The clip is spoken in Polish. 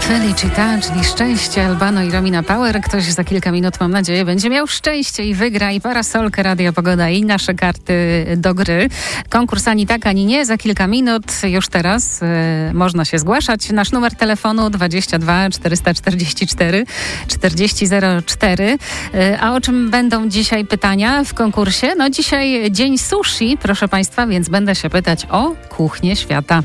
Felicita, czyli szczęście, Albano i Romina Power. Ktoś za kilka minut, mam nadzieję, będzie miał szczęście i wygra i parasolkę, Radia Pogoda i nasze karty do gry. Konkurs ani tak, ani nie. Za kilka minut, już teraz można się zgłaszać. Nasz numer telefonu 22 444 4004. A o czym będą dzisiaj pytania w konkursie? No dzisiaj dzień sushi, proszę Państwa, więc będę się pytać o kuchnię świata.